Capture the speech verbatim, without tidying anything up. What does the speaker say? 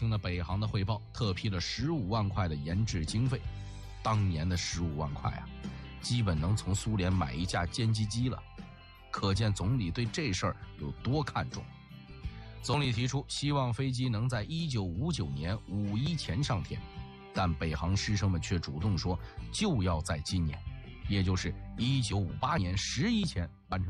听了北航的汇报，特批了十五万块的研制经费。当年的十五万块啊，基本能从苏联买一架歼击机了，可见总理对这事儿有多看重。总理提出希望飞机能在一九五九年五一前上天，但北航师生们却主动说就要在今年，也就是一九五八年十一前完成。